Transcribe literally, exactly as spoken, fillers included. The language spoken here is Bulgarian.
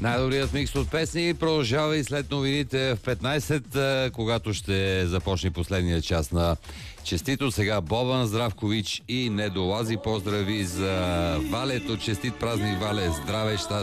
Най-добрият микс от песни продължава и след новините в петнайсет, когато ще започне последния час на Честито. Сега Бобан Здравкович и Недолази. Поздрави за Валето. Честит празник, Вале. Здраве, щастие.